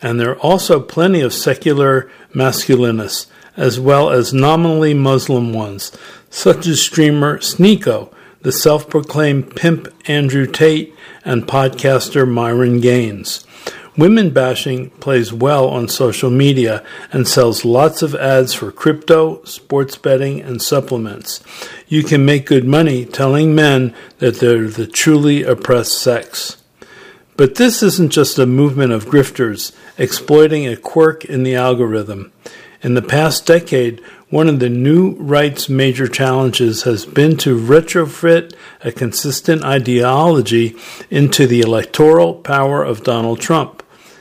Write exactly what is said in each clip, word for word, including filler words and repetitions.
and there are also plenty of secular masculinists, as well as nominally Muslim ones, such as streamer Sneeko, the self-proclaimed pimp Andrew Tate, and podcaster Myron Gaines. Women bashing plays well on social media and sells lots of ads for crypto, sports betting, and supplements. You can make good money telling men that they're the truly oppressed sex. But this isn't just a movement of grifters exploiting a quirk in the algorithm. In the past decade, one of the new right's major challenges has been to retrofit a consistent ideology into the electoral power of Donald Trump.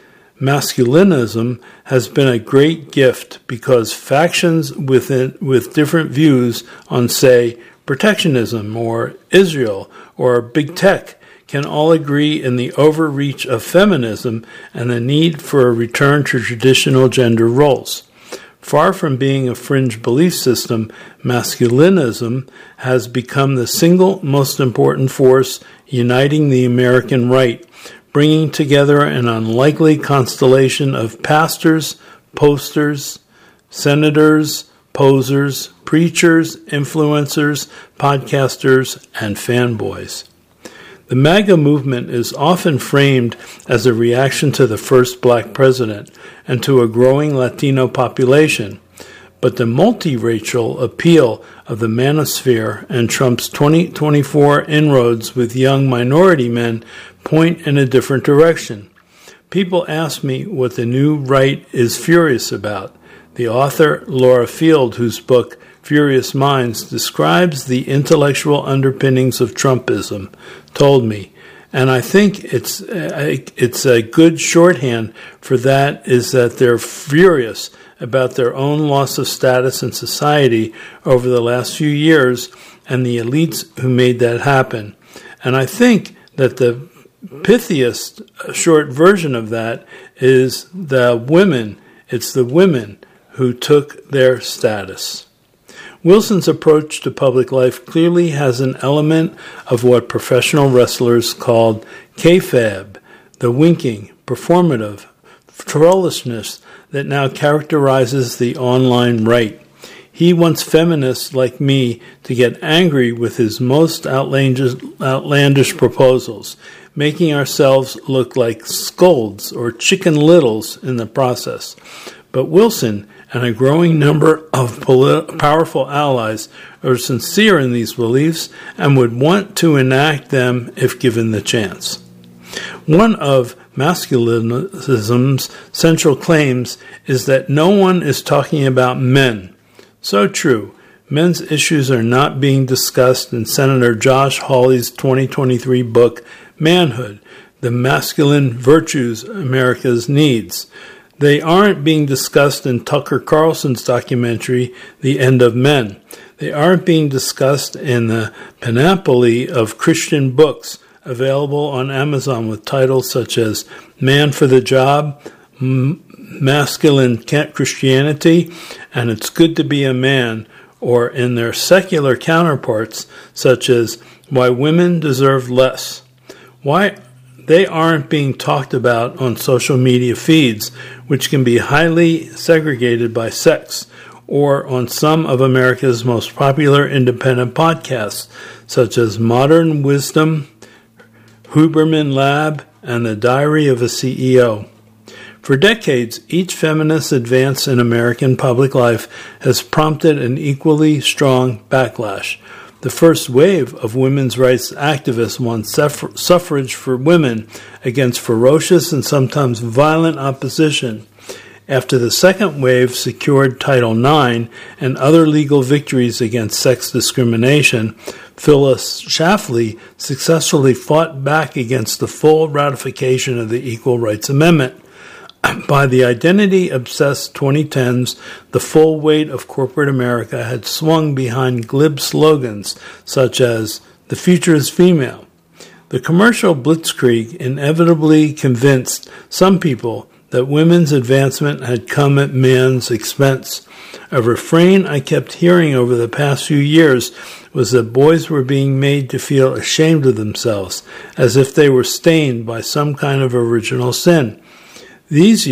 Masculinism has been a great gift because factions within, with different views on, say, protectionism or Israel or big tech can all agree in the overreach of feminism and the need for a return to traditional gender roles. Far from being a fringe belief system, masculinism has become the single most important force uniting the American right, bringing together an unlikely constellation of pastors, posters, senators, posers, preachers, influencers, podcasters, and fanboys. The MAGA movement is often framed as a reaction to the first black president and to a growing Latino population, but the multiracial appeal of the manosphere and Trump's twenty twenty-four inroads with young minority men point in a different direction. People ask me what the new right is furious about. The author, Laura Field, whose book Furious Minds describes the intellectual underpinnings of Trumpism, told me, and I think it's a, it's a good shorthand for that is that they're furious about their own loss of status in society over the last few years and the elites who made that happen. And I think that the pithiest short version of that is the women. It's the women who took their status. Wilson's approach to public life clearly has an element of what professional wrestlers called kayfabe, the winking, performative, trollishness that now characterizes the online right. He wants feminists like me to get angry with his most outlandish, outlandish proposals, making ourselves look like scolds or chicken littles in the process. But Wilson and a growing number of polit- powerful allies are sincere in these beliefs and would want to enact them if given the chance. One of masculinism's central claims is that no one is talking about men. So true. Men's issues are not being discussed in Senator Josh Hawley's twenty twenty-three book, Manhood, The Masculine Virtues America Needs. They aren't being discussed in Tucker Carlson's documentary, The End of Men. They aren't being discussed in the panoply of Christian books available on Amazon with titles such as Man for the Job, M- Masculine Christianity, and It's Good to Be a Man, or in their secular counterparts such as Why Women Deserve Less. Why they aren't being talked about on social media feeds, which can be highly segregated by sex, or on some of America's most popular independent podcasts, such as Modern Wisdom, Huberman Lab, and The Diary of a C E O. For decades, each feminist advance in American public life has prompted an equally strong backlash. The first wave of women's rights activists won suffrage suffrage for women against ferocious and sometimes violent opposition. After the second wave secured Title nine and other legal victories against sex discrimination, Phyllis Schlafly successfully fought back against the full ratification of the Equal Rights Amendment. By the identity-obsessed twenty tens, the full weight of corporate America had swung behind glib slogans such as, "The future is female." The commercial blitzkrieg inevitably convinced some people that women's advancement had come at man's expense. A refrain I kept hearing over the past few years was that boys were being made to feel ashamed of themselves, as if they were stained by some kind of original sin. These